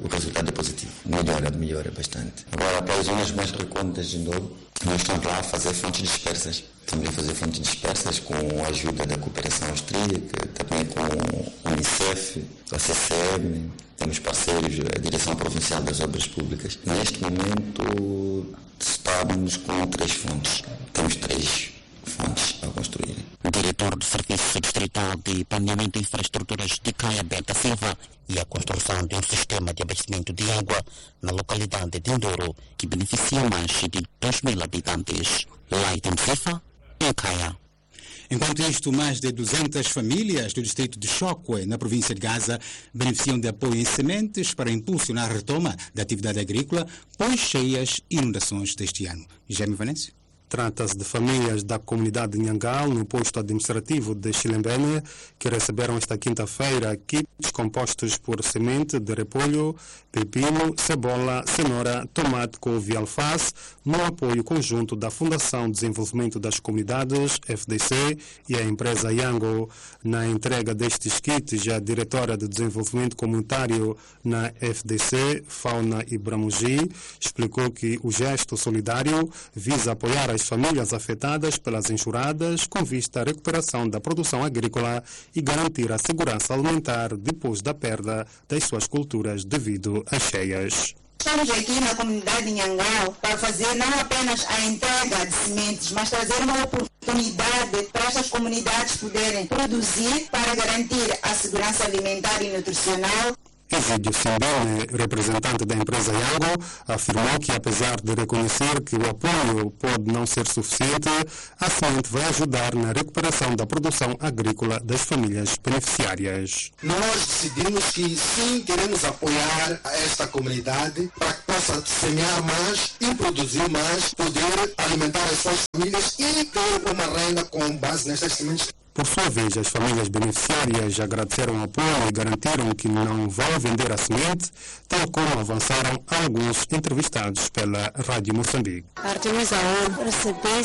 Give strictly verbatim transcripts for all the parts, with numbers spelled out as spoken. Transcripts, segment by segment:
o resultado é positivo. Melhora, melhora bastante. Agora, para as zonas mais recônditas de novo, nós estamos lá a fazer fontes dispersas. Estamos a fazer fontes dispersas com a ajuda da cooperação austríaca, também com o Unicef, a C C M, temos parceiros, a Direção Provincial das Obras Públicas. Neste momento estamos com três fontes. Temos três fontes a construir. O diretor do Serviço Distrital de Planeamento e Infraestruturas de Caia, Beta Silva, e a construção de um sistema de abastecimento de água na localidade de Ndouro, que beneficia mais de dois mil habitantes. Laiten Silva, em Caia. Enquanto isto, mais de duzentas famílias do distrito de Chokwe, na província de Gaza, beneficiam de apoio em sementes para impulsionar a retoma da atividade agrícola pós cheias e inundações deste ano. Jaime Vanessa. Trata-se de famílias da comunidade de Nhangal, no posto administrativo de Chilembene, que receberam esta quinta-feira kits compostos por semente de repolho, pepino, cebola, cenoura, tomate, couve e alface, no apoio conjunto da Fundação de Desenvolvimento das Comunidades, F D C, e a empresa Yango. Na entrega destes kits, a diretora de Desenvolvimento Comunitário na F D C, Fauna Ibramuji, explicou que o gesto solidário visa apoiar a as famílias afetadas pelas enxurradas com vista à recuperação da produção agrícola e garantir a segurança alimentar depois da perda das suas culturas devido às cheias. Estamos aqui na comunidade de Nhangal para fazer não apenas a entrega de sementes, mas trazer uma oportunidade para estas comunidades poderem produzir para garantir a segurança alimentar e nutricional. Egídio Simbele, representante da empresa Yango, afirmou que, apesar de reconhecer que o apoio pode não ser suficiente, a semente vai ajudar na recuperação da produção agrícola das famílias beneficiárias. Nós decidimos que sim, queremos apoiar esta comunidade para que possa semear mais e produzir mais, poder alimentar as suas famílias e ter uma renda com base nestas sementes. Por sua vez, as famílias beneficiárias agradeceram o apoio e garantiram que não vão vender a semente, tal como avançaram alguns entrevistados pela Rádio Moçambique. Artemisa receber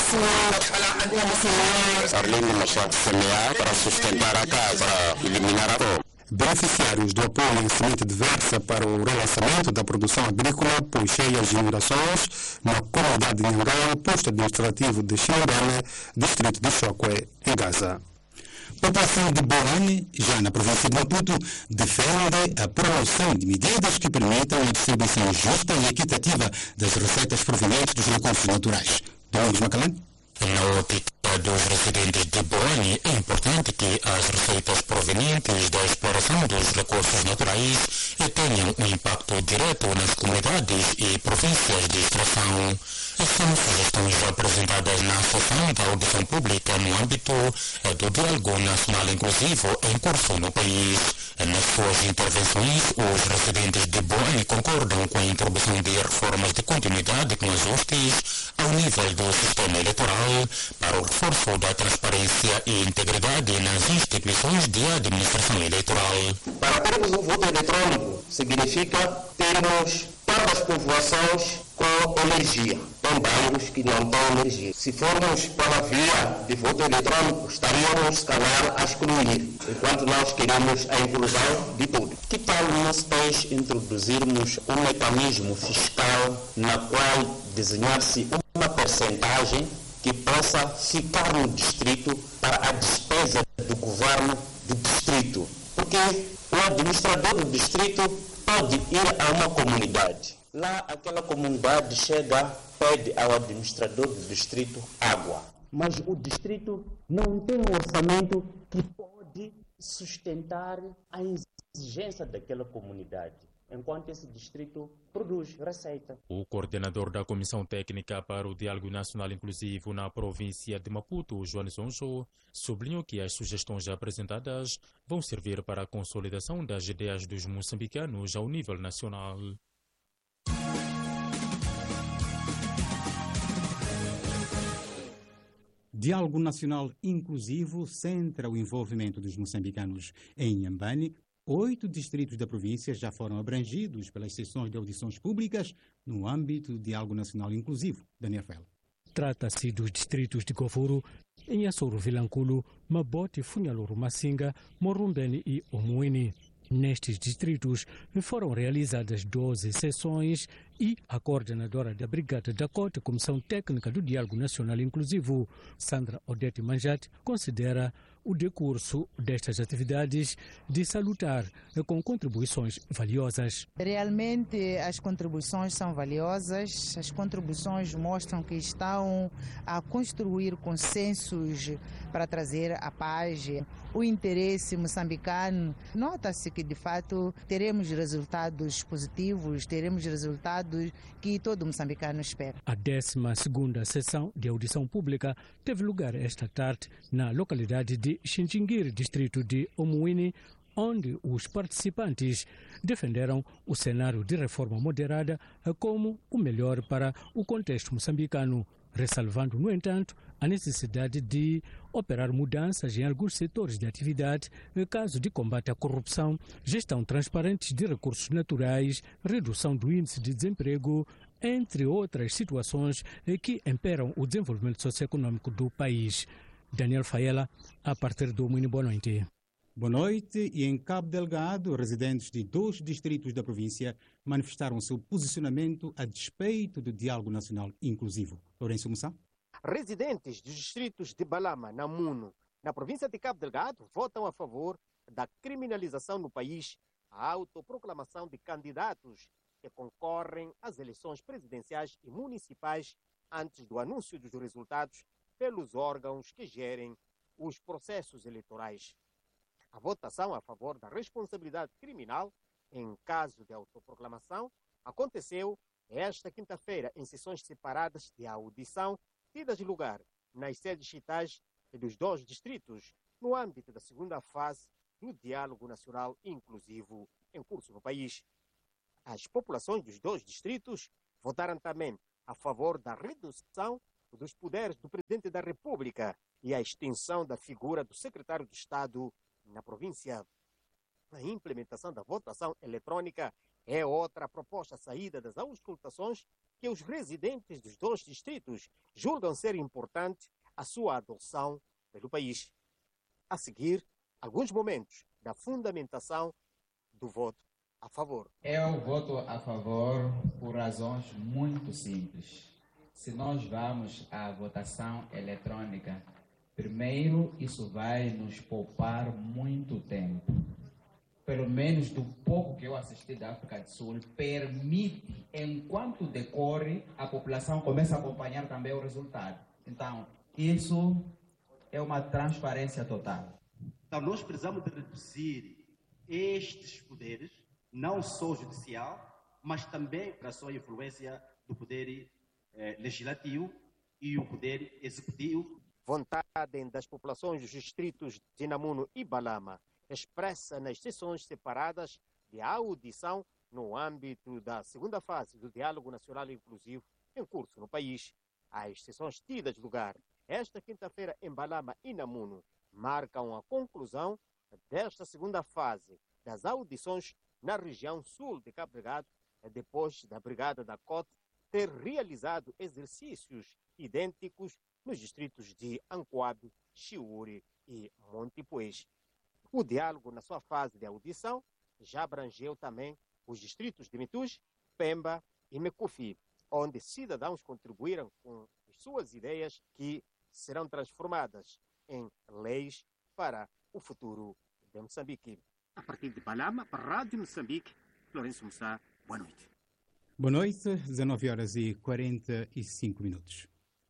semente, Arlindo Machado semear para sustentar a casa, para eliminar a fome. Beneficiários do apoio em semente diversa para o relançamento da produção agrícola por cheias e inundações na comunidade de Nhangal, posto administrativo de Chilembene, distrito de Chokwe, em Gaza. A população de Boane, já na província de Maputo, defende a promoção de medidas que permitam a distribuição justa e equitativa das receitas provenientes dos recursos naturais. Domingos Macalã? Na ótica dos residentes de Boane, é importante que as receitas provenientes da exploração dos recursos naturais tenham um impacto direto nas comunidades e províncias de extração. São sugestões apresentadas na sessão da audição pública no âmbito do Diálogo Nacional Inclusivo em curso no país. Nas suas intervenções, os residentes de Boane concordam com a introdução de reformas de continuidade com ajustes ao nível do sistema eleitoral para o reforço da transparência e integridade nas instituições de administração eleitoral. Para termos um voto eletrônico, significa termos todas as povoações com energia, em bairros que não têm energia. Se formos pela via de voto eletrônico, estaríamos, se calhar, a excluir, enquanto nós queremos a inclusão de tudo. Que tal nós depois introduzirmos um mecanismo fiscal na qual desenhar-se uma percentagem que possa ficar no distrito para a despesa do governo do distrito? Porque o administrador do distrito pode ir a uma comunidade. Lá, aquela comunidade chega, pede ao administrador do distrito água. Mas o distrito não tem um orçamento que pode sustentar a exigência daquela comunidade, enquanto esse distrito produz receita. O coordenador da Comissão Técnica para o Diálogo Nacional Inclusivo na província de Maputo, João Zonjo, sublinhou que as sugestões apresentadas vão servir para a consolidação das ideias dos moçambicanos ao nível nacional. Diálogo Nacional Inclusivo centra o envolvimento dos moçambicanos. Em Inhambane, oito distritos da província já foram abrangidos pelas sessões de audições públicas no âmbito do Diálogo Nacional Inclusivo. Daniel Fel. Trata-se dos distritos de Govuru, Inhassoro Vilanculo, Mabote, Funhaloro Massinga, Morumbene e Omuini. Nestes distritos foram realizadas doze sessões e a coordenadora da Brigada da Cota, Comissão Técnica do Diálogo Nacional Inclusivo, Sandra Odete Manjate, considera o decurso destas atividades de salutar com contribuições valiosas. Realmente as contribuições são valiosas, as contribuições mostram que estão a construir consensos para trazer a paz, o interesse moçambicano. Nota-se que de fato teremos resultados positivos, teremos resultados que todo moçambicano espera. A décima segunda sessão de audição pública teve lugar esta tarde na localidade de Xinxinguir, distrito de Omuini, onde os participantes defenderam o cenário de reforma moderada como o melhor para o contexto moçambicano, ressalvando, no entanto, a necessidade de operar mudanças em alguns setores de atividade, caso de combate à corrupção, gestão transparente de recursos naturais, redução do índice de desemprego, entre outras situações que imperam o desenvolvimento socioeconômico do país. Daniel Faela, a partir do Mini, boa noite. Boa noite. E em Cabo Delgado, residentes de dois distritos da província manifestaram seu posicionamento a despeito do diálogo nacional inclusivo. Lourenço Mussá. Residentes dos distritos de Balama, Namuno, na província de Cabo Delgado, votam a favor da criminalização no país, a autoproclamação de candidatos que concorrem às eleições presidenciais e municipais antes do anúncio dos resultados pelos órgãos que gerem os processos eleitorais. A votação a favor da responsabilidade criminal em caso de autoproclamação aconteceu esta quinta-feira em sessões separadas de audição tidas lugar nas sedes digitais dos dois distritos no âmbito da segunda fase do Diálogo Nacional Inclusivo em curso no país. As populações dos dois distritos votaram também a favor da redução dos poderes do Presidente da República e a extinção da figura do Secretário de Estado na província. A implementação da votação eletrônica é outra proposta saída das auscultações que os residentes dos dois distritos julgam ser importante a sua adoção pelo país. A seguir, alguns momentos da fundamentação do voto a favor. Eu voto a favor por razões muito simples. Se nós vamos à votação eletrônica, primeiro isso vai nos poupar muito tempo. Pelo menos do pouco que eu assisti da África do Sul, permite, enquanto decorre, a população começa a acompanhar também o resultado. Então, isso é uma transparência total. Então, nós precisamos de reduzir estes poderes, não só o judicial, mas também para a sua influência do poder eh, legislativo e o poder executivo. Vontade das populações dos distritos de Namuno e Balama expressa nas sessões separadas de audição no âmbito da segunda fase do Diálogo Nacional Inclusivo em curso no país. As sessões tidas lugar esta quinta-feira em Balama e Namuno marcam a conclusão desta segunda fase das audições na região sul de Cabo Delgado, depois da Brigada da Cota ter realizado exercícios idênticos nos distritos de Ancoabe, Chiuri e Montepuez. O diálogo, na sua fase de audição, já abrangeu também os distritos de Mituj, Pemba e Mecufi, onde cidadãos contribuíram com as suas ideias que serão transformadas em leis para o futuro de Moçambique. A partir de Balama, para a Rádio Moçambique, Lourenço Mussá, boa noite. Boa noite, dezenove horas e quarenta e cinco minutos.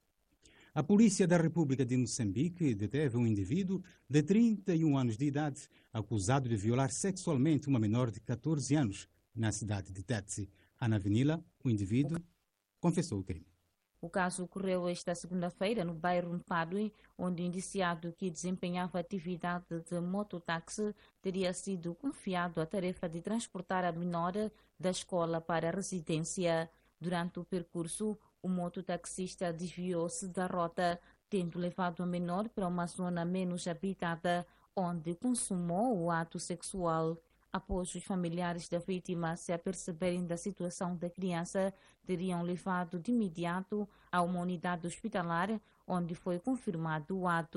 A Polícia da República de Moçambique deteve um indivíduo de trinta e um anos de idade acusado de violar sexualmente uma menor de catorze anos na cidade de Tete. Ana Avenila, o indivíduo, confessou o crime. O caso ocorreu esta segunda-feira no bairro Mpadue, onde o indiciado que desempenhava atividade de mototáxi teria sido confiado a tarefa de transportar a menor da escola para a residência. Durante o percurso, o mototaxista desviou-se da rota, tendo levado a menor para uma zona menos habitada, onde consumou o ato sexual. Após os familiares da vítima se aperceberem da situação da criança, teriam levado de imediato a uma unidade hospitalar, onde foi confirmado o ato.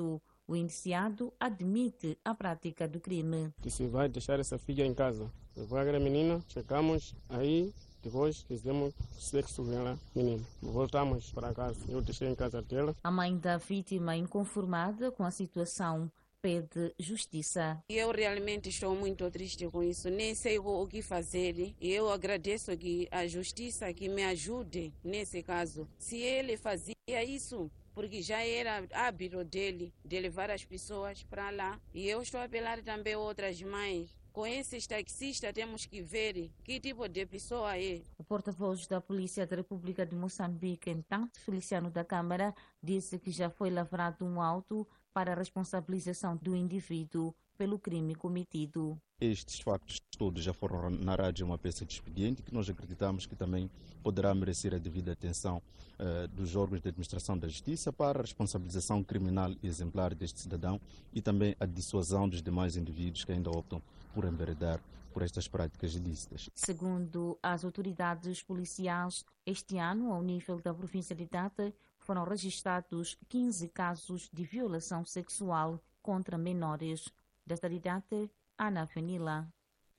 o indiciado admite a prática do crime. Que se vai deixar essa filha em casa. Levou a menina, chegamos aí, depois fizemos sexo com ela, menina. Voltamos para casa, eu deixei em casa dela. A mãe da vítima, inconformada com a situação, pede justiça. Eu realmente estou muito triste com isso, nem sei o que fazer. Eu agradeço que a justiça que me ajude nesse caso. Se ele fazia isso, porque já era hábito dele, de levar as pessoas para lá. E eu estou a apelar também a outras mães. Com esses taxistas temos que ver que tipo de pessoa é. O porta-voz da Polícia da República de Moçambique, então, Feliciano da Câmara, disse que já foi lavrado um auto para a responsabilização do indivíduo pelo crime cometido. Estes factos todos já foram narrados em uma peça de expediente que nós acreditamos que também poderá merecer a devida atenção uh, dos órgãos de administração da justiça para a responsabilização criminal exemplar deste cidadão e também a dissuasão dos demais indivíduos que ainda optam por enveredar por estas práticas ilícitas. Segundo as autoridades policiais, este ano, ao nível da província de Tete, foram registrados quinze casos de violação sexual contra menores. Da cidade, Ana Fenila.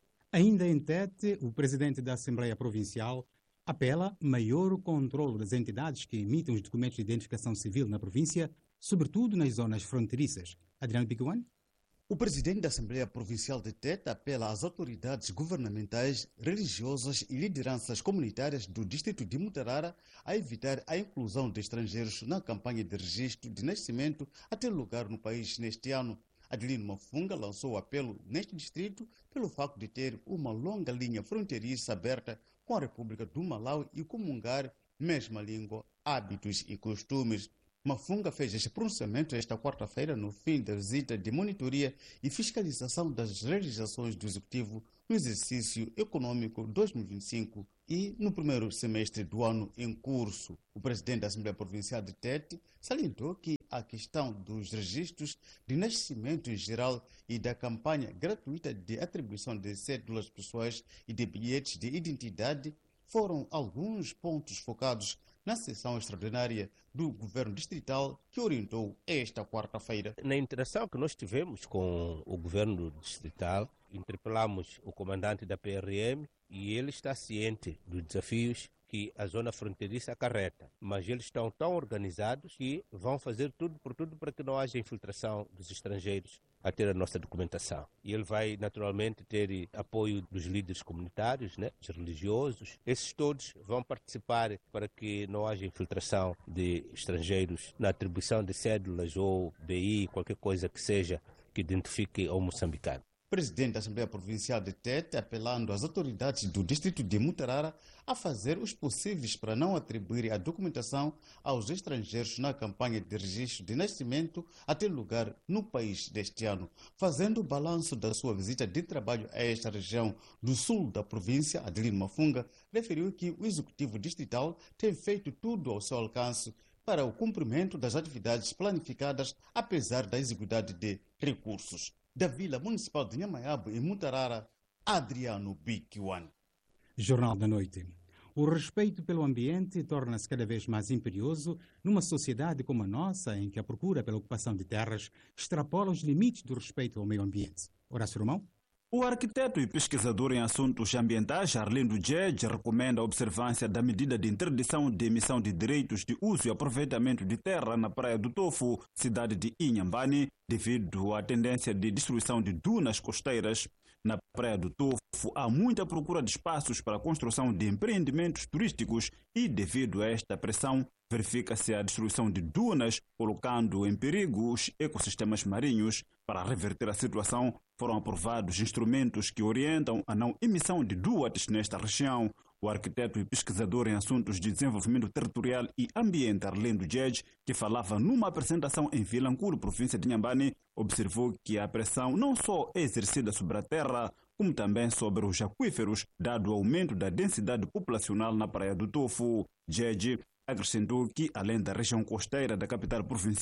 Ainda em Tete, o presidente da Assembleia Provincial apela maior controle das entidades que emitem os documentos de identificação civil na província, sobretudo nas zonas fronteiriças. Adriano Biguan. O presidente da Assembleia Provincial de Tete apela às autoridades governamentais, religiosas e lideranças comunitárias do distrito de Mutarara a evitar a inclusão de estrangeiros na campanha de registro de nascimento a ter lugar no país neste ano. Adelino Mafunga lançou o apelo neste distrito pelo facto de ter uma longa linha fronteiriça aberta com a República do Malawi e comungar mesma língua, hábitos e costumes. Mafunga fez este pronunciamento esta quarta-feira no fim da visita de monitoria e fiscalização das realizações do Executivo no exercício econômico dois mil e vinte e cinco e no primeiro semestre do ano em curso. O presidente da Assembleia Provincial de Tete salientou que a questão dos registros de nascimento em geral e da campanha gratuita de atribuição de cédulas pessoais e de bilhetes de identidade foram alguns pontos focados na sessão extraordinária do governo distrital que orientou esta quarta-feira. Na interação que nós tivemos com o governo distrital, interpelamos o comandante da P R M e ele está ciente dos desafios que a zona fronteiriça acarreta, mas eles estão tão organizados que vão fazer tudo por tudo para que não haja infiltração dos estrangeiros a ter a nossa documentação. E ele vai naturalmente ter apoio dos líderes comunitários, né, dos religiosos. Esses todos vão participar para que não haja infiltração de estrangeiros na atribuição de cédulas ou B I, qualquer coisa que seja que identifique ao moçambicano. Presidente da Assembleia Provincial de Tete apelando às autoridades do distrito de Mutarara a fazer os possíveis para não atribuir a documentação aos estrangeiros na campanha de registro de nascimento a ter lugar no país deste ano. Fazendo o balanço da sua visita de trabalho a esta região do sul da província, Adelino Mafunga referiu que o Executivo Distrital tem feito tudo ao seu alcance para o cumprimento das atividades planificadas, apesar da exiguidade de recursos. Da Vila Municipal de Nhamaiabe, em Mutarara, Adriano Biquiwan. Jornal da Noite. O respeito pelo ambiente torna-se cada vez mais imperioso numa sociedade como a nossa, em que a procura pela ocupação de terras extrapola os limites do respeito ao meio ambiente. Horácio Romão. O arquiteto e pesquisador em assuntos ambientais, Arlindo Djedje, recomenda a observância da medida de interdição de emissão de direitos de uso e aproveitamento de terra na Praia do Tofu, cidade de Inhambane, devido à tendência de destruição de dunas costeiras. Na Praia do Tofu há muita procura de espaços para a construção de empreendimentos turísticos e, devido a esta pressão, verifica-se a destruição de dunas, colocando em perigo os ecossistemas marinhos. Para reverter a situação, foram aprovados instrumentos que orientam a não emissão de duates nesta região. O arquiteto e pesquisador em assuntos de desenvolvimento territorial e ambiente, Arlindo Djedje, que falava numa apresentação em Vilanculo, província de Inhambane, observou que a pressão não só é exercida sobre a terra, como também sobre os aquíferos, dado o aumento da densidade populacional na Praia do Tofu. Djedje acrescentou que, além da região costeira da capital provincial,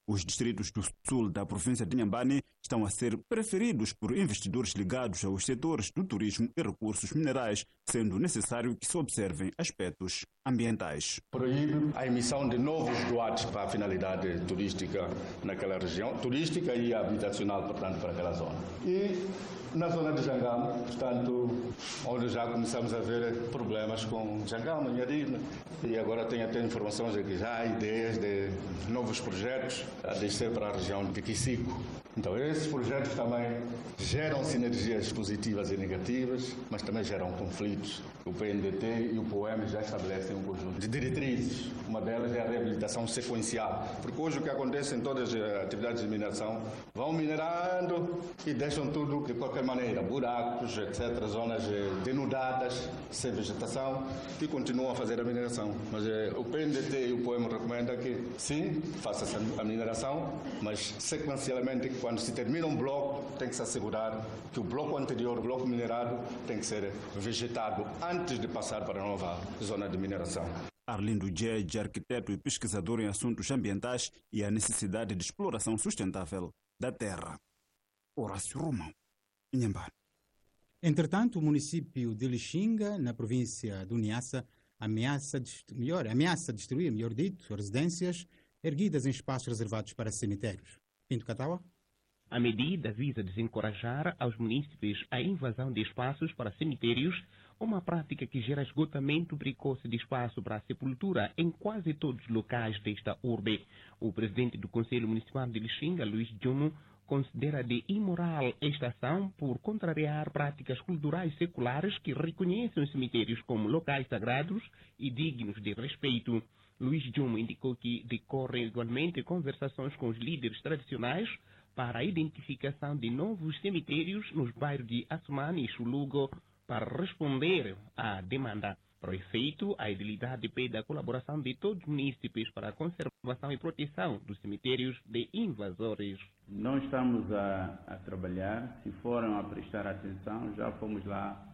Os distritos do sul da província de Inhambane estão a ser preferidos por investidores ligados aos setores do turismo e recursos minerais, sendo necessário que se observem aspectos ambientais. Proíbe a emissão de novos doados para a finalidade turística naquela região, turística e habitacional, portanto, para aquela zona. E na zona de Jangama, portanto, onde já começamos a ver problemas com Jangama, Nharina, e agora tenho até informações de que já há ideias de novos projetos a descer para a região de Quicico. Então, esses projetos também geram sinergias positivas e negativas, mas também geram conflitos. O P N D T e o P O E M já estabelecem um conjunto de diretrizes. Uma delas é a reabilitação sequencial, porque hoje o que acontece em todas as atividades de mineração, vão minerando e deixam tudo de qualquer maneira, buracos, etcétera, zonas denudadas, sem vegetação, e continuam a fazer a mineração. Mas eh, o P N D T e o P O E M recomendam que, sim, faça-se a mineração, mas sequencialmente, quando se termina um bloco, tem que se assegurar que o bloco anterior, o bloco minerado, tem que ser vegetado antes de passar para a nova zona de mineração. Arlindo Djedje, arquiteto e pesquisador em assuntos ambientais e a necessidade de exploração sustentável da terra. Horácio Romão, Inhambane. Entretanto, o município de Lixinga, na província do Niassa, ameaça, melhor, ameaça destruir, melhor dito, residências erguidas em espaços reservados para cemitérios. Pinto Catawa? A medida visa desencorajar aos munícipes a invasão de espaços para cemitérios, uma prática que gera esgotamento precoce de espaço para a sepultura em quase todos os locais desta urbe. O presidente do Conselho Municipal de Lixinga, Luís Djomo, considera de imoral esta ação por contrariar práticas culturais seculares que reconhecem os cemitérios como locais sagrados e dignos de respeito. Luís Djomo indicou que decorrem igualmente conversações com os líderes tradicionais para a identificação de novos cemitérios nos bairros de Assumani e Chulugo para responder à demanda. Para o efeito, a edilidade pede a colaboração de todos os munícipes para a conservação e proteção dos cemitérios de invasores. Nós estamos a, a trabalhar, se foram a prestar atenção, já fomos lá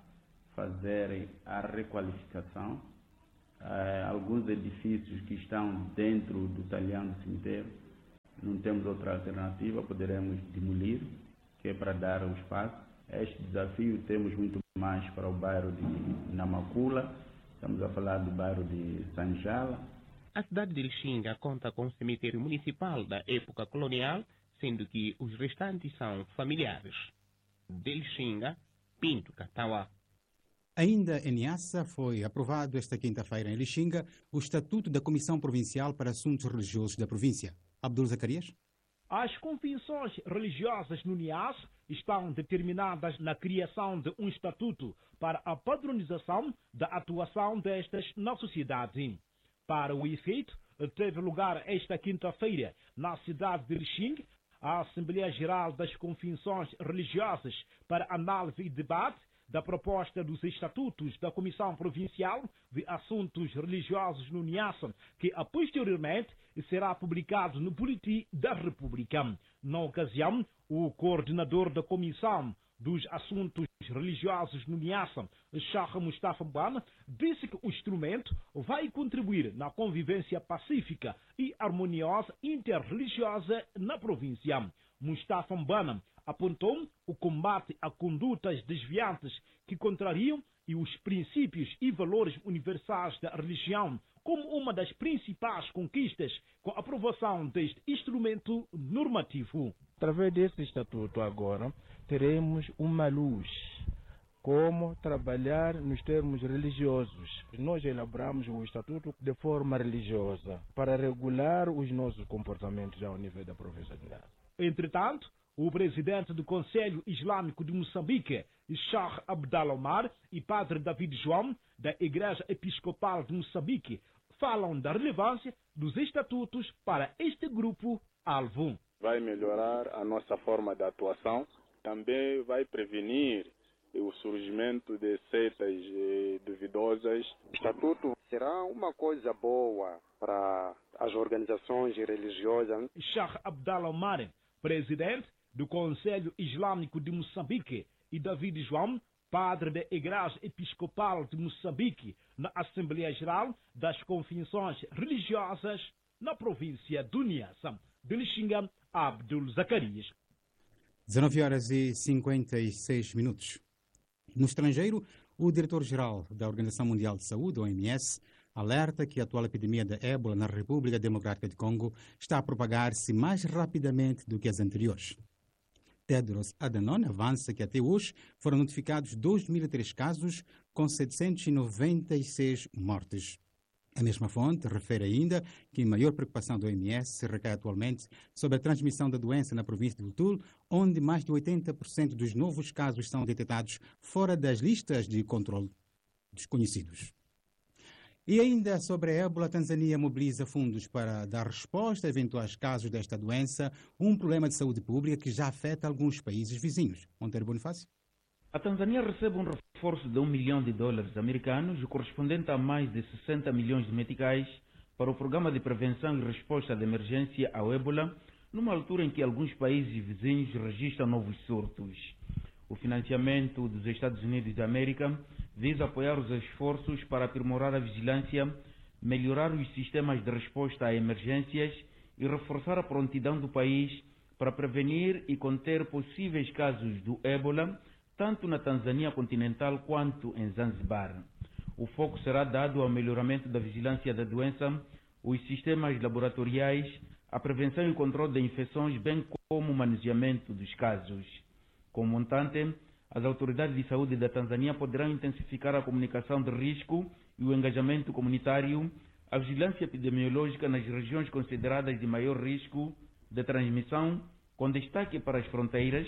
fazer a requalificação. Uh, alguns edifícios que estão dentro do talhão do cemitério, não temos outra alternativa, poderemos demolir, que é para dar o espaço. Este desafio temos muito mais para o bairro de Namacula, estamos a falar do bairro de Sanjala. A cidade de Lixinga conta com um cemitério municipal da época colonial, sendo que os restantes são familiares. De Lixinga, Pinto Catawa. Ainda em Niassa, foi aprovado esta quinta-feira em Lixinga o Estatuto da Comissão Provincial para Assuntos Religiosos da província. Abdul Zacarias? As confissões religiosas no Niassa estão determinadas na criação de um estatuto para a padronização da atuação destas na sociedade. Para o efeito, teve lugar esta quinta-feira, na cidade de Lixinga, a Assembleia Geral das Confissões Religiosas para análise e debate da proposta dos estatutos da Comissão Provincial de Assuntos Religiosos no Niassa, que a posteriormente será publicado no Boletim da República. Na ocasião, o coordenador da Comissão dos Assuntos Religiosos no Niassa, Shah Mustafa Mbana, disse que o instrumento vai contribuir na convivência pacífica e harmoniosa interreligiosa na província. Mustafa Mbana apontou o combate a condutas desviantes que contrariam e os princípios e valores universais da religião como uma das principais conquistas com a aprovação deste instrumento normativo. Através desse estatuto agora, teremos uma luz, como trabalhar nos termos religiosos. Nós elaboramos o estatuto de forma religiosa para regular os nossos comportamentos ao nível da província de Niassa. Entretanto, o presidente do Conselho Islâmico de Moçambique, Sheikh Abdallah Omar, e padre David João, da Igreja Episcopal de Moçambique, falam da relevância dos estatutos para este grupo-alvo. Vai melhorar a nossa forma de atuação, também vai prevenir o surgimento de seitas duvidosas. O estatuto será uma coisa boa para as organizações religiosas. Sheikh Abdallah Omar, presidente do Conselho Islâmico de Moçambique, e David João, padre da Igreja Episcopal de Moçambique, na Assembleia Geral das Confissões Religiosas na província do Niassa. De Lixinga, Abdul Zacarias. dezenove horas e cinquenta e seis minutos. No estrangeiro, o diretor-geral da Organização Mundial de Saúde, O M S, alerta que a atual epidemia da ébola na República Democrática de Congo está a propagar-se mais rapidamente do que as anteriores. Tedros Adhanom avança que até hoje foram notificados dois mil e três casos, com setecentos e noventa e seis mortes. A mesma fonte refere ainda que a maior preocupação do O M S recai atualmente sobre a transmissão da doença na província de Lutul, onde mais de oitenta por cento dos novos casos são detectados fora das listas de controle desconhecidos. E ainda sobre a ébola, a Tanzânia mobiliza fundos para dar resposta a eventuais casos desta doença, um problema de saúde pública que já afeta alguns países vizinhos. Monteiro Bonifácio. A Tanzânia recebe um reforço de um milhão de dólares americanos, o correspondente a mais de sessenta milhões de meticais, para o Programa de Prevenção e Resposta de Emergência ao ébola, numa altura em que alguns países vizinhos registram novos surtos. O financiamento dos Estados Unidos da América visa apoiar os esforços para aprimorar a vigilância, melhorar os sistemas de resposta a emergências e reforçar a prontidão do país para prevenir e conter possíveis casos do ébola, tanto na Tanzânia continental quanto em Zanzibar. O foco será dado ao melhoramento da vigilância da doença, os sistemas laboratoriais, a prevenção e controle de infecções, bem como o manuseamento dos casos. Com o montante, as autoridades de saúde da Tanzânia poderão intensificar a comunicação de risco e o engajamento comunitário, a vigilância epidemiológica nas regiões consideradas de maior risco de transmissão, com destaque para as fronteiras,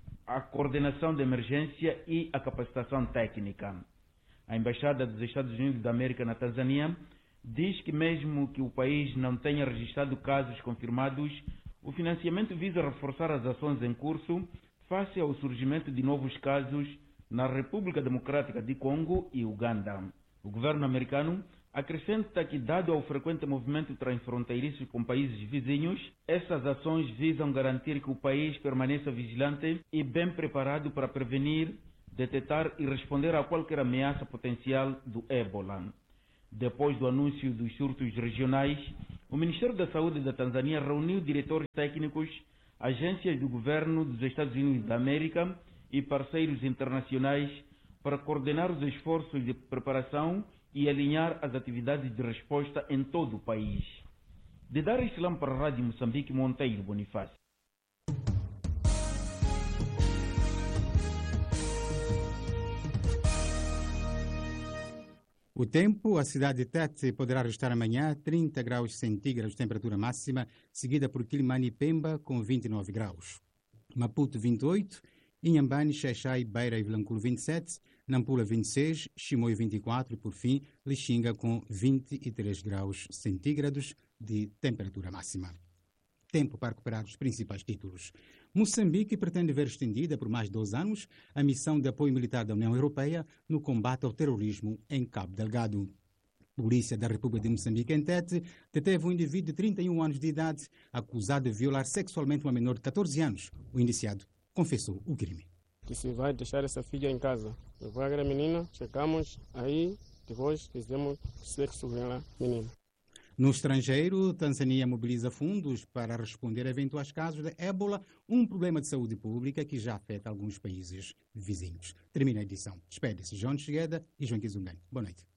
a coordenação de emergência e a capacitação técnica. A Embaixada dos Estados Unidos da América na Tanzânia diz que mesmo que o país não tenha registrado casos confirmados, o financiamento visa reforçar as ações em curso face ao surgimento de novos casos na República Democrática de Congo e Uganda. O governo americano acrescenta que, dado ao frequente movimento transfronteiriço com países vizinhos, essas ações visam garantir que o país permaneça vigilante e bem preparado para prevenir, detectar e responder a qualquer ameaça potencial do ébola. Depois do anúncio dos surtos regionais, o Ministério da Saúde da Tanzânia reuniu diretores técnicos, agências do governo dos Estados Unidos da América e parceiros internacionais para coordenar os esforços de preparação e alinhar as atividades de resposta em todo o país. De Dar es Salaam para a Rádio Moçambique, Monteiro Bonifácio. O tempo, a cidade de Tete poderá registrar amanhã trinta graus centígrados de temperatura máxima, seguida por Quilimane e Pemba com vinte e nove graus. Maputo vinte e oito, Inhambane, Xaixai, Beira e Vilanculo vinte e sete, Nampula vinte e seis, Chimoio vinte e quatro e por fim Lixinga com vinte e três graus centígrados de temperatura máxima. Tempo para recuperar os principais títulos. Moçambique pretende ver estendida por mais de dois anos a missão de apoio militar da União Europeia no combate ao terrorismo em Cabo Delgado. Polícia da República de Moçambique, em Tete, deteve um indivíduo de trinta e um anos de idade acusado de violar sexualmente uma menor de catorze anos. O indiciado confessou o crime. Que se vai deixar essa filha em casa. Eu vou agregar a menina, chegamos, aí depois fizemos sexo com ela, menina. No estrangeiro, Tanzânia mobiliza fundos para responder a eventuais casos de ébola, um problema de saúde pública que já afeta alguns países vizinhos. Termina a edição. Despede-se João Chegueda e João Kizungani. Boa noite.